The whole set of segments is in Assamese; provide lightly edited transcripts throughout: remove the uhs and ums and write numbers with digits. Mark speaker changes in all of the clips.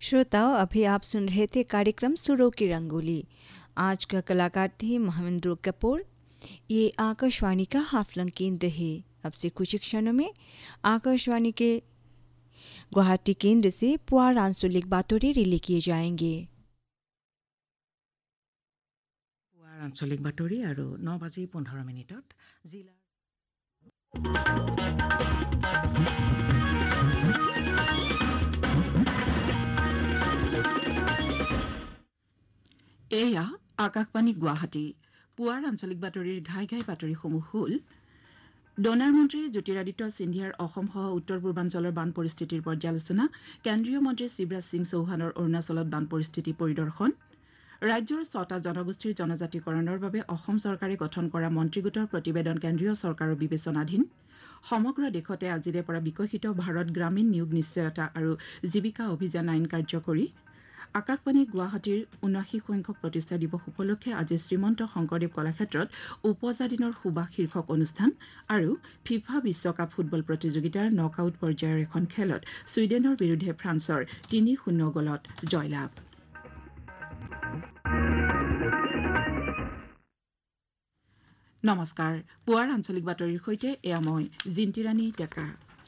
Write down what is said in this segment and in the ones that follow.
Speaker 1: श्रोताओं, अभी आप सुन रहे थे कार्यक्रम सुरों की रंगोली। आज का कलाकार थे महेंद्र कपूर। ये आकाशवाणी का हाफलंग केंद्र है। अब से कुछ क्षणों में आकाशवाणी के गुवाहाटी केंद्र से पुआर आंचलिक बातों रिले किए जाएंगे।
Speaker 2: পুৱাৰ আঞ্চলিক বাতৰি আৰু 9:15 জিলাৰ এয়া আকাশবাণী গুৱাহাটী। পুৱাৰ আঞ্চলিক বাতৰিৰ ঘাই ঘাই বাতৰিসমূহ হ'ল ডনাৰ মন্ত্ৰী জ্যোতিৰাদিত্য সিন্ধিয়াৰ অসমসহ উত্তৰ পূৰ্বাঞ্চলৰ বান পৰিস্থিতিৰ পৰ্যালোচনা, কেন্দ্ৰীয় মন্ত্ৰী শিৱৰাজ সিং চৌহানৰ অৰুণাচলত বান পৰিস্থিতি পৰিদৰ্শন, ৰাজ্যৰ 6টা জনগোষ্ঠীৰ জনজাতিকৰণৰ বাবে অসম চৰকাৰে গঠন কৰা মন্ত্ৰীগোটৰ প্ৰতিবেদন কেন্দ্ৰীয় চৰকাৰৰ বিবেচনাধীন, সমগ্ৰ দেশতে আজিৰে পৰা বিকশিত ভাৰত গ্ৰামীণ নিয়োগ নিশ্চয়তা আৰু জীৱিকা অভিযান আইন কাৰ্যকৰী, আকাশবাণী গুৱাহাটীৰ ৭৯ সংখ্যক প্ৰতিষ্ঠা দিৱস উপলক্ষে আজি শ্ৰীমন্ত শংকৰদেৱ কলাক্ষেত্ৰত উপজা দিনৰ সুবাস শীৰ্ষক অনুষ্ঠান আৰু ফিফা বিশ্বকাপ ফুটবল প্ৰতিযোগিতাৰ নক আউট পৰ্যায়ৰ এখন খেলত ছুইডেনৰ বিৰুদ্ধে ফ্ৰান্সৰ ৩-০ গলত জয়লাভ। নমস্কাৰ। পুৱাৰ আঞ্চলিক বাতৰিৰ সৈতে এয়া মই জিন্তিৰাণী ডেকা।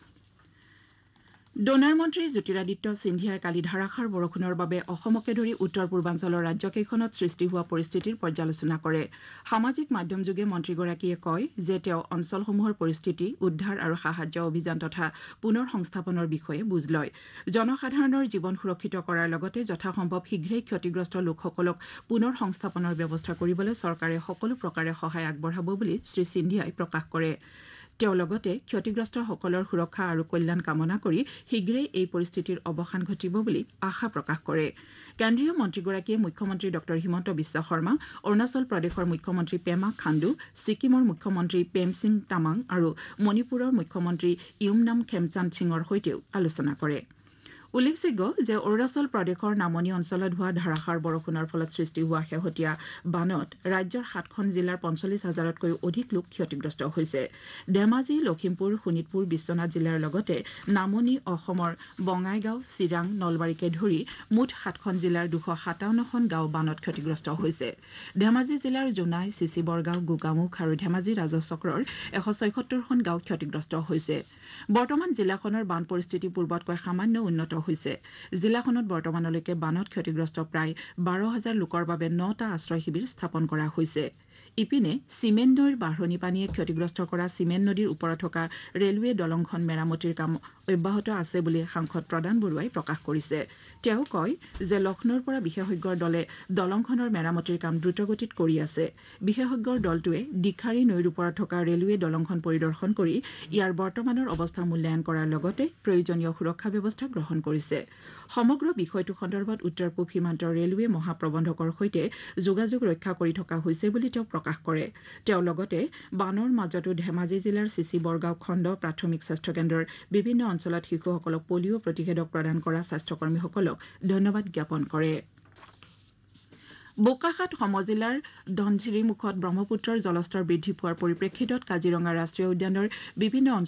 Speaker 2: ডনাৰ মন্ত্ৰী জ্যোতিৰাদিত্য সিন্ধিয়াই কালি ধাৰাসাৰ বৰষুণৰ বাবে অসমকে ধৰি উত্তৰ পূৰ্বাঞ্চলৰ ৰাজ্যকেইখনত সৃষ্টি হোৱা পৰিস্থিতিৰ পৰ্যালোচনা কৰে। সামাজিক মাধ্যমযোগে মন্ত্ৰীগৰাকীয়ে কয় যে তেওঁ অঞ্চলসমূহৰ পৰিস্থিতি, উদ্ধাৰ আৰু সাহায্য অভিযান তথা পুনৰ সংস্থাপনৰ বিষয়ে বুজ লয়। জনসাধাৰণৰ জীৱন সুৰক্ষিত কৰাৰ লগতে যথাসম্ভৱ শীঘ্ৰেই ক্ষতিগ্ৰস্ত লোকসকলক পুনৰ সংস্থাপনৰ ব্যৱস্থা কৰিবলৈ চৰকাৰে সকলো প্ৰকাৰে সহায় আগবঢ়াব বুলি শ্ৰীসিন্ধিয়াই প্ৰকাশ কৰে। তেওঁ লগতে ক্ষতিগ্ৰস্তসকলৰ সুৰক্ষা আৰু কল্যাণ কামনা কৰি শীঘ্ৰেই এই পৰিস্থিতিৰ অৱসান ঘটিব বুলি আশা প্ৰকাশ কৰে। কেন্দ্ৰীয় মন্ত্ৰীগৰাকীয়ে মুখ্যমন্ত্ৰী ডঃ হিমন্ত বিশ্ব শৰ্মা, অৰুণাচল প্ৰদেশৰ মুখ্যমন্ত্ৰী পেমা খাণ্ডু, ছিকিমৰ মুখ্যমন্ত্ৰী প্ৰেম সিং তামাং আৰু মণিপুৰৰ মুখ্যমন্ত্ৰী ইউমনাম খেমচান্দ সিঙৰ সৈতেও আলোচনা কৰে। উল্লেখযোগ্য যে অৰুণাচল প্ৰদেশৰ নামনি অঞ্চলত হোৱা ধাৰাসাৰ বৰষুণৰ ফলত সৃষ্টি হোৱা শেহতীয়া বানত ৰাজ্যৰ 7খন জিলাৰ ৪৫,০০০তকৈও অধিক লোক ক্ষতিগ্ৰস্ত হৈছে। ধেমাজি, লখিমপুৰ, শোণিতপুৰ, বিশ্বনাথ জিলাৰ লগতে নামনি অসমৰ বঙাইগাঁও, চিৰাং, নলবাৰীকে ধৰি মুঠ 7খন জিলাৰ 257খন গাঁও বানত ক্ষতিগ্ৰস্ত হৈছে। ধেমাজি জিলাৰ জোনাই, চিচি বৰগাঁও, গোগামুখ আৰু ধেমাজি ৰাজহ চক্ৰৰ 176খন গাঁও ক্ষতিগ্ৰস্ত হৈছে। বৰ্তমান জিলাখনৰ বান পৰিস্থিতি পূৰ্বতকৈ সামান্য উন্নত হৈছে। জিলাখনত বৰ্তমানলৈকে বানত ক্ষতিগ্ৰস্ত প্ৰায় 12,000 লোকৰ বাবে 9টা আশ্ৰয় শিবিৰ স্থাপন কৰা হৈছে। ইপিনে চিমেণ্ট নৈৰ বাঢ়নি পানীয়ে ক্ষতিগ্ৰস্ত কৰা চিমেণ্ট নদীৰ ওপৰত থকা ৰেলৱে দলংখন মেৰামতিৰ কাম অব্যাহত আছে বুলি সাংসদ প্ৰদান বৰুৱাই প্ৰকাশ কৰিছে। তেওঁ কয় যে লক্ষ্ণৌৰ পৰা বিশেষজ্ঞৰ দলে দলংখনৰ মেৰামতিৰ কাম দ্ৰুতগতিত কৰি আছে। বিশেষজ্ঞৰ দলটোৱে দীঘাৰী নৈৰ ওপৰত থকা ৰেলৱে দলংখন পৰিদৰ্শন কৰি ইয়াৰ বৰ্তমানৰ অৱস্থা মূল্যায়ন কৰাৰ লগতে প্ৰয়োজনীয় সুৰক্ষা ব্যৱস্থা গ্ৰহণ কৰিছে। সমগ্ৰ বিষয়টো সন্দৰ্ভত উত্তৰ পূব সীমান্তৰ ৰেলৱে মহাপ্ৰবন্ধকৰ সৈতে যোগাযোগ ৰক্ষা কৰি থকা হৈছে বুলি তেওঁ প্ৰকাশ কৰে। তেওঁ লগতে বানৰ মাজতো ধেমাজি জিলাৰ চিচি বৰগাঁও খণ্ড প্ৰাথমিক স্বাস্থ্য কেন্দ্ৰৰ বিভিন্ন অঞ্চলত শিশুসকলক পলিঅ' প্ৰতিষেধক প্ৰদান কৰা স্বাস্থ্যকৰ্মীসকলক ধন্যবাদ জ্ঞাপন কৰে। বোকাখাত সমজিলাৰ ধনঝিৰিমুখত ব্ৰহ্মপুত্ৰৰ জলস্তৰ বৃদ্ধি পোৱাৰ পৰিপ্ৰেক্ষিতত কাজিৰঙা ৰাষ্ট্ৰীয় উদ্যানৰ বিভিন্ন